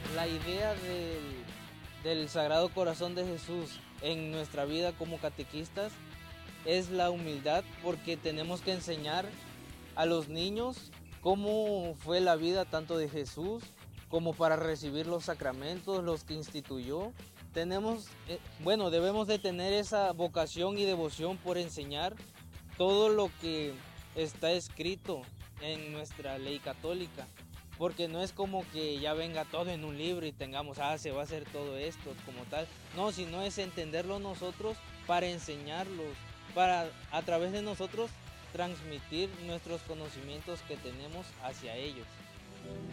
La idea del Sagrado Corazón de Jesús en nuestra vida como catequistas es la humildad, porque tenemos que enseñar a los niños cómo fue la vida tanto de Jesús como para recibir los sacramentos, los que instituyó. Debemos de tener esa vocación y devoción por enseñar todo lo que está escrito en nuestra ley católica, porque no es como que ya venga todo en un libro y tengamos, se va a hacer todo esto como tal, no, sino es entenderlo nosotros para enseñarlos, para a través de nosotros transmitir nuestros conocimientos que tenemos hacia ellos.